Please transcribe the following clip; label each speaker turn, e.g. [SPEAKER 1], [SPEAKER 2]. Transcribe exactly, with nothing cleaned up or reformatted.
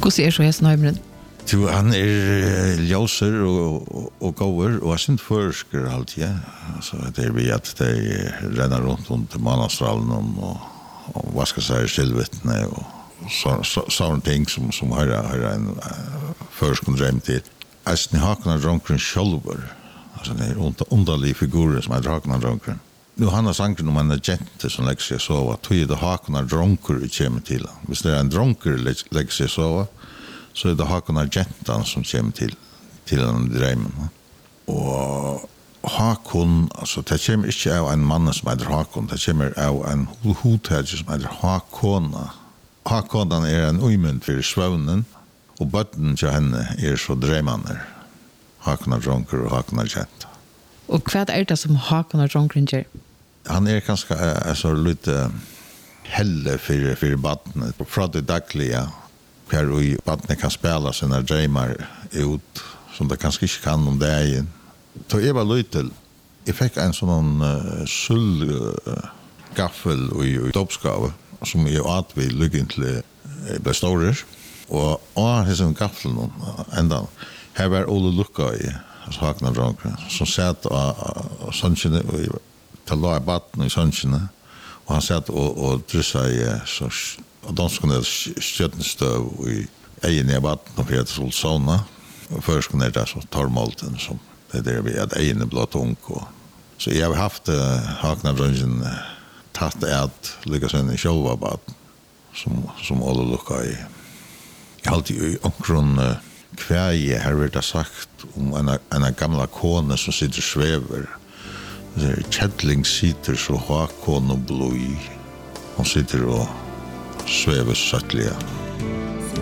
[SPEAKER 1] Hvordan er så hesten Heimren?
[SPEAKER 2] Jo, han er ljøser og, og gåver, og jeg synes førsker alltid, ja. Så det er vi at de renner rundt under Manastralen og, og vasker seg i skilvettene og så, så, sånne ting som, som har, har en uh, førsker drøm til. Jeg synes Hakon og Dronkren sjølver, altså det er underlige figurer som er Hakon og Dronkren. Nu han har sagt om en agent som lägger sig sova, tog det Hakon och dronker i kommer till. Hvis det är en dronker lägger sig sova, så är det Hakon och agenten som kommer till till en drömmen. Och Hakon, alltså det kommer inte av en man som heter Hakon, det kommer av en hothäge som heter Hakona. Hakonan är en umynd för svönen, och bötten till henne är så drömmande. Hakon och dronker och Hakon och agenten.
[SPEAKER 1] Og hva er det som Hakon og Dronkren gjør?
[SPEAKER 2] Han er ganske altså, litt helle for, for badene. Fra det daglige, hver badene kan spille sine drømmer ut, som det kanskje ikke kan om dagen. Så jeg var litt til, jeg fikk en sånn uh, sølvgaffel uh, i, i doppskave, som jeg at vi lykken til bestårer. Og av disse gaffelen, enda, her var Ole Lukka i, altså Hakon og Dronkren, som satt av sønskjene, til la i baden i sønskjene, og han satt og, og dryssa i, så, og de skulle ned skjøttenstøv i egen i baden, og for at det skulle sånne, og før skulle ned der så torrmålten, som det er der vi hadde egen blå tung, og så jeg har haft uh, Hakon og Dronkren uh, tatt et lykkes inn i sjølva baden, som, som alle lukka i. Jeg har alltid i omkron uh, kvæje her vil det sagt om en, en gamla kone som sitter og svever. Kjedling sitter så Hakon og blod. Hon sitter og svever søttlige.